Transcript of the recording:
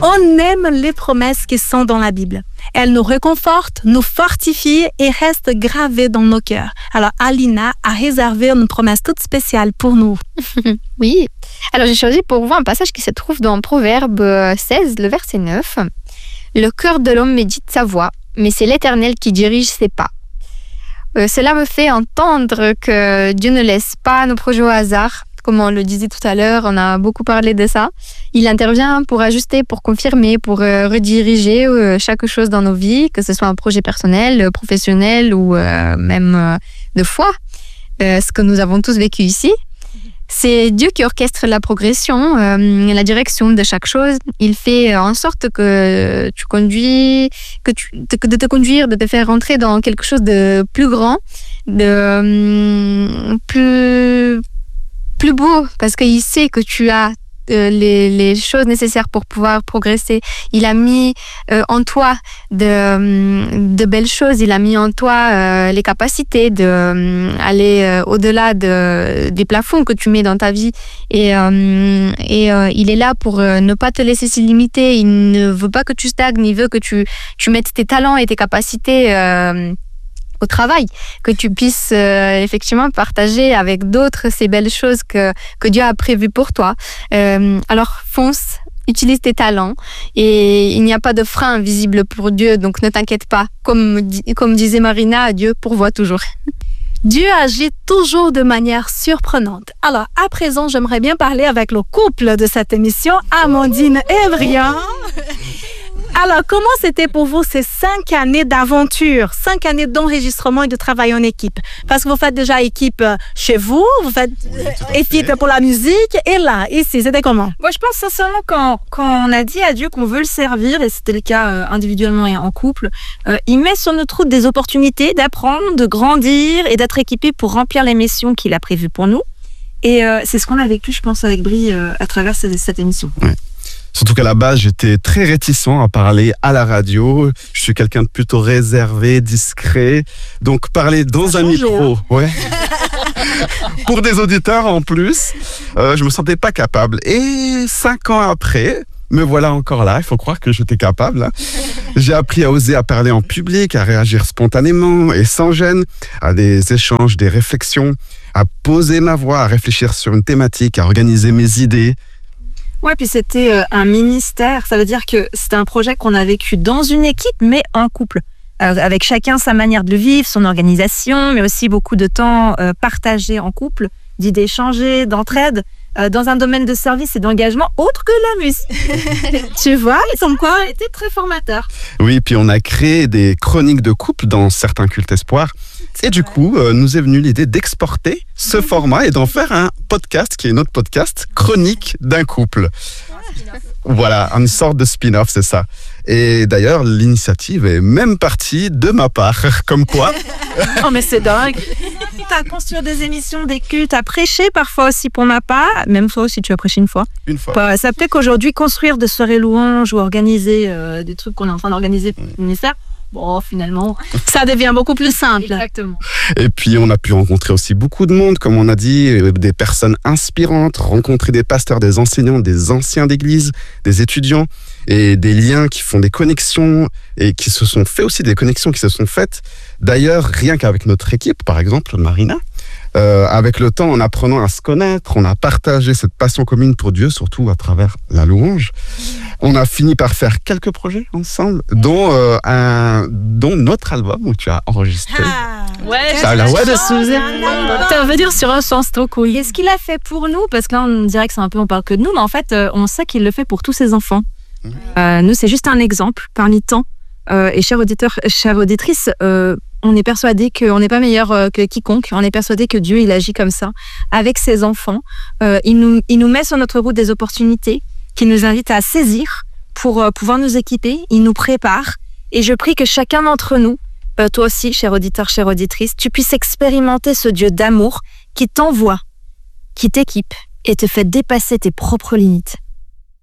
On aime les promesses qui sont dans la Bible. Elles nous réconfortent, nous fortifient et restent gravées dans nos cœurs. Alors, Alina a réservé une promesse toute spéciale pour nous. Oui. Alors, j'ai choisi pour vous un passage qui se trouve dans Proverbe 16, le verset 9. « Le cœur de l'homme médite sa voie, mais c'est l'Éternel qui dirige ses pas. » Cela me fait entendre que Dieu ne laisse pas nos projets au hasard. Comme on le disait tout à l'heure, on a beaucoup parlé de ça. Il intervient pour ajuster, pour confirmer, pour rediriger chaque chose dans nos vies, que ce soit un projet personnel, professionnel ou même de foi, ce que nous avons tous vécu ici. C'est Dieu qui orchestre la progression, la direction de chaque chose. Il fait en sorte que tu conduis, de te conduire, de te faire rentrer dans quelque chose de plus grand, de plus beau, parce qu'il sait que tu as les choses nécessaires pour pouvoir progresser. Il a mis en toi de belles choses. Il a mis en toi les capacités d'aller au-delà des plafonds que tu mets dans ta vie. Et il est là pour ne pas te laisser s'y limiter. Il ne veut pas que tu stagnes. Il veut que tu mettes tes talents et tes capacités au travail, que tu puisses effectivement partager avec d'autres ces belles choses que Dieu a prévues pour toi. Alors fonce, utilise tes talents et il n'y a pas de frein visible pour Dieu, donc ne t'inquiète pas. Comme disait Marina, Dieu pourvoit toujours. Dieu agit toujours de manière surprenante. Alors, à présent, j'aimerais bien parler avec le couple de cette émission, Amandine et Brian. Alors, comment c'était pour vous ces 5 années d'aventure, 5 années d'enregistrement et de travail en équipe? Parce que vous faites déjà équipe chez vous, vous faites équipe pour la musique, et là, ici, c'était comment? Moi, je pense sincèrement quand on a dit à Dieu qu'on veut le servir, et c'était le cas individuellement et en couple, il met sur notre route des opportunités d'apprendre, de grandir et d'être équipé pour remplir les missions qu'il a prévues pour nous. Et c'est ce qu'on a vécu, je pense, avec Brie à travers cette émission. Ouais. Surtout qu'à la base, j'étais très réticent à parler à la radio. Je suis quelqu'un de plutôt réservé, discret. Donc, parler dans un micro, ouais. Pour des auditeurs en plus, je me sentais pas capable. Et 5 ans après, me voilà encore là. Il faut croire que j'étais capable. Hein. J'ai appris à oser à parler en public, à réagir spontanément et sans gêne, à des échanges, des réflexions, à poser ma voix, à réfléchir sur une thématique, à organiser mes idées. Ouais, puis c'était un ministère. Ça veut dire que c'était un projet qu'on a vécu dans une équipe, mais en couple. Avec chacun sa manière de le vivre, son organisation, mais aussi beaucoup de temps partagé en couple, d'idées échangées, d'entraide, dans un domaine de service et d'engagement autre que la musique. Tu vois, son quoi a été très formateur. Oui, puis on a créé des chroniques de couple dans certains cultes espoirs. Et du coup, nous est venue l'idée d'exporter ce format et d'en faire un podcast qui est notre podcast Chronique d'un couple. Voilà, une sorte de spin-off, c'est ça. Et d'ailleurs, l'initiative est même partie de ma part, comme quoi. Oh, mais c'est dingue. T'as construit des émissions, des cultes, t'as prêché parfois aussi pour ma part, même toi aussi tu as prêché une fois. Une fois. Ça peut-être qu'aujourd'hui, construire des soirées louanges ou organiser des trucs qu'on est en train d'organiser pour le ministère, bon, finalement, ça devient beaucoup plus simple. Exactement. Et puis, on a pu rencontrer aussi beaucoup de monde, comme on a dit, des personnes inspirantes, rencontrer des pasteurs, des enseignants, des anciens d'église, des étudiants, et des liens qui font des connexions, et qui se sont fait aussi des connexions qui se sont faites. D'ailleurs, rien qu'avec notre équipe, par exemple, Marina, avec le temps, en apprenant à se connaître, on a partagé cette passion commune pour Dieu, surtout à travers la louange. On a fini par faire quelques projets ensemble, dont notre album où tu as enregistré. Ouais, ça la voix de Suzy. Ça veut dire sur un sens trop cool. Et ce qu'il a fait pour nous, parce que là on dirait que c'est un peu, on parle que de nous, mais en fait on sait qu'il le fait pour tous ses enfants. Nous c'est juste un exemple parmi tant. Et chers auditeurs, chères auditrices, on est persuadé qu'on n'est pas meilleur que quiconque. On est persuadé que Dieu il agit comme ça avec ses enfants. Il nous met sur notre route des opportunités qu'il nous invite à saisir pour pouvoir nous équiper. Il nous prépare. Et je prie que chacun d'entre nous, toi aussi, cher auditeur, chère auditrice, tu puisses expérimenter ce Dieu d'amour qui t'envoie, qui t'équipe et te fait dépasser tes propres limites.